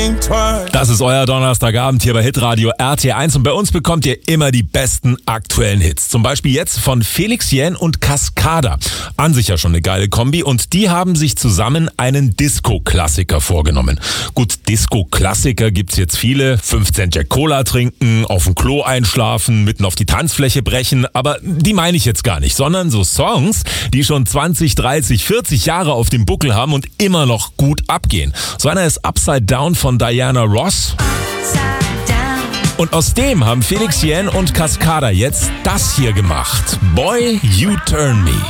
Das ist euer Donnerstagabend hier bei Hitradio RT1 und bei uns bekommt ihr immer die besten aktuellen Hits. Zum Beispiel jetzt von Felix Jähn und Cascada. An sich ja schon eine geile Kombi und die haben sich zusammen einen Disco-Klassiker vorgenommen. Gut, Disco-Klassiker gibt's jetzt viele. 5 Cent Jack Cola trinken, auf dem Klo einschlafen, mitten auf die Tanzfläche brechen. Aber die meine ich jetzt gar nicht, sondern so Songs, die schon 20, 30, 40 Jahre auf dem Buckel haben und immer noch gut abgehen. So einer ist Upside Down von Diana Ross. Und aus dem haben Felix Jähn und Cascada jetzt das hier gemacht. Boy, You Turn Me.